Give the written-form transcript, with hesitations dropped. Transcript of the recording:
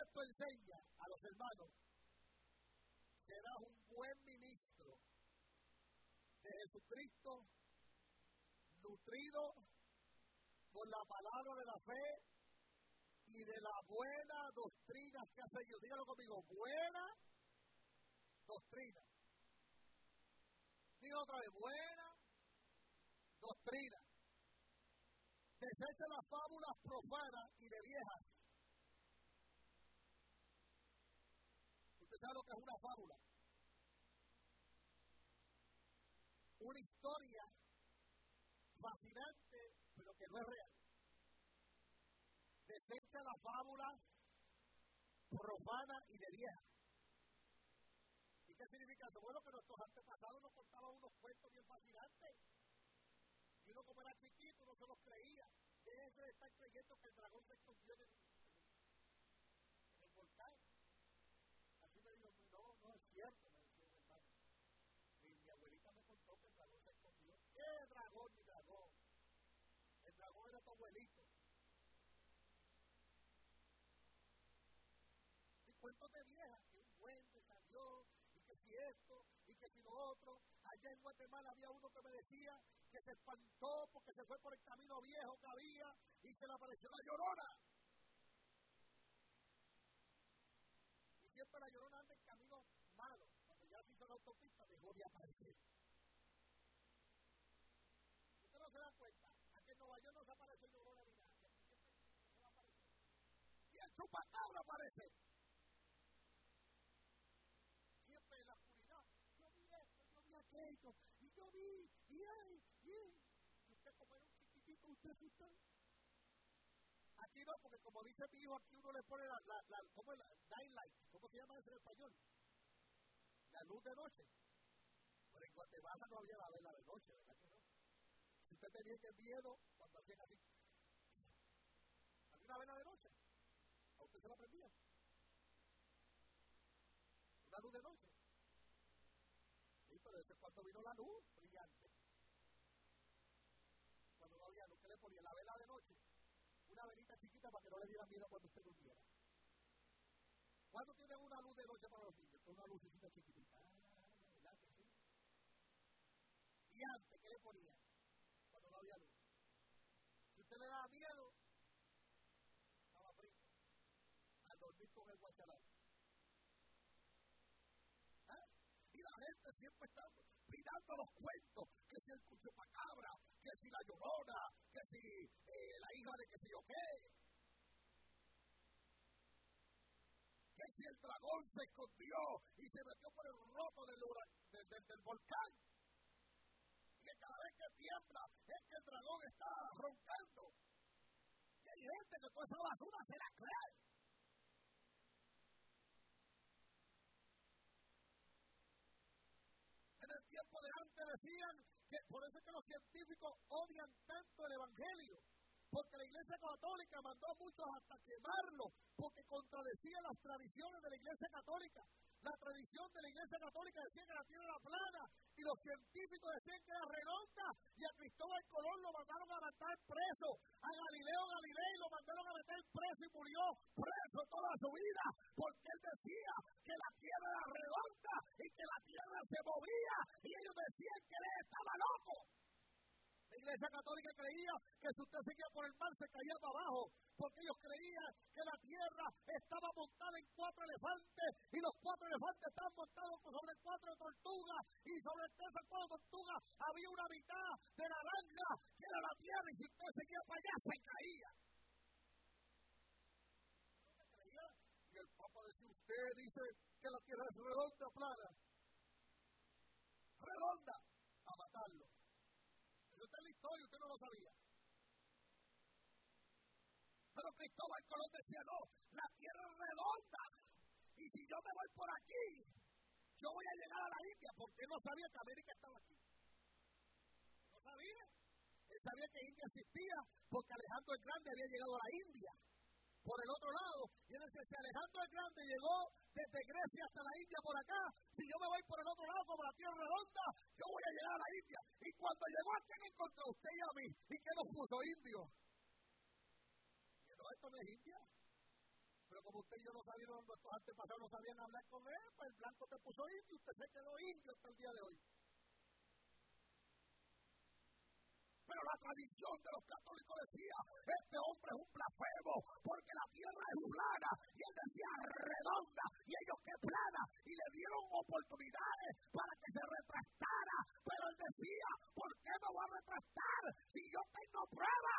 esto enseña a los hermanos, serás un buen ministro de Jesucristo, nutrido por la palabra de la fe y de la buena doctrina que ha seguido. Dígalo conmigo, buena doctrina. Diga otra vez, buena doctrina. Desecha las fábulas profanas y de viejas. ¿Usted sabe lo que es una fábula? Una historia fascinante, pero que no es real. Desecha las fábulas profanas y de viejas. ¿Y qué significa eso? Bueno, que nuestros antepasados nos contaban unos cuentos bien fascinantes. Y uno, como era chiquito, no se los creía. Déjense de estar creyendo que el dragón se escondió en el volcán. Así me dijo, no es cierto, me decía mi hermano. Mi abuelita me contó que el dragón se escondió. ¿Qué dragón ni dragón? El dragón era tu abuelito. Y cuentos de viejas, que un duende salió, y que si esto, y que si lo otro. Allá en Guatemala había uno que me decía que se espantó porque se fue por el camino viejo que había y se le apareció la Llorona. Y siempre la Llorona anda en camino malo. Cuando ya se hizo la autopista dejó de aparecer. ¿Ustedes no se dan cuenta? Aquí en Nueva York no se aparece Llorona ni nada. Siempre no va a aparecer. Y el chupacabra aparece. Siempre en la oscuridad. Yo vi esto, yo vi aquello. Y yo vi, y usted como era un chiquitito, usted asustó. Aquí no, porque como dice mi hijo, aquí uno le pone ¿cómo es la daylight? ¿Cómo se llama eso en español? La luz de noche. Pero en Guatemala no había la vela de noche, ¿verdad que no? Si usted tenía que miedo, cuando hacían así, ¿había una vela de noche? ¿A usted se la prendía? ¿Una luz de noche? Sí, pero ese es cuando vino la luz brillante. Cuando no había luz, ¿qué le ponía? La vela de noche. Una velita chiquita para que no le diera miedo cuando usted durmiera. ¿Cuándo tiene una luz de noche para los niños? Con una lucecita chiquitita. ¿Verdad que sí? Y antes, ¿qué le ponía? Cuando no había luz. Si usted le daba miedo, estaba frito. Al dormir con el guachalán. Y la gente siempre está mirando los cuentos, que si el chupacabra, que si la Llorona, que si la hija de que si yo qué, que si el dragón se escondió y se metió por el roto del volcán, y que cada vez que tiembla es que el dragón está roncando, y hay gente que toda esa basura se la cree. En el tiempo de antes decían que por eso es que los científicos odian tanto el evangelio, porque la Iglesia Católica mandó a muchos hasta quemarlo, porque contradecía las tradiciones de la Iglesia Católica. La tradición de la Iglesia Católica decía que la tierra era plana, y los científicos decían que era redonda, y a Cristóbal Colón lo mandaron a matar preso, a Galileo Galilei lo mandaron a meter preso y murió preso toda su vida, porque él decía que la tierra era redonda y que la tierra se movía, y ellos decían que él estaba loco. La Iglesia Católica creía que si usted seguía por el mar se caía para abajo, porque ellos creían que la tierra estaba montada en 4 elefantes y los 4 elefantes estaban montados sobre 4 tortugas, y sobre esas 4 tortugas había una mitad de naranja que era la tierra, y si usted seguía para allá se caía. ¿No se creía? Y el Papa decía, usted dice que la tierra es redonda, plana. Redonda, a matarlo. Esta es la historia, usted no lo sabía. Pero Cristóbal Colón decía, no, la tierra es redonda, y si yo me voy por aquí, yo voy a llegar a la India, porque él no sabía que América estaba aquí. No sabía. Él sabía que India existía, porque Alejandro el Grande había llegado a la India, por el otro lado, y él decía, si Alejandro el Grande llegó desde Grecia hasta la India por acá, si yo me voy por el otro lado como la tierra redonda, yo voy a llegar a la India. Y cuando llegó aquí me encontró usted y a mí, ¿y qué nos puso? Indio. Y no, esto no es India. Pero como usted y yo no sabíamos, nuestros antepasados no sabían hablar con él, pues el blanco te puso indio y usted se quedó indio hasta el día de hoy. Pero la tradición de los católicos decía, este hombre es un blasfemo, porque la tierra es plana, y él decía redonda, y ellos que plana, y le dieron oportunidades para que se retractara, pero él decía, ¿por qué me voy a retractar si yo tengo pruebas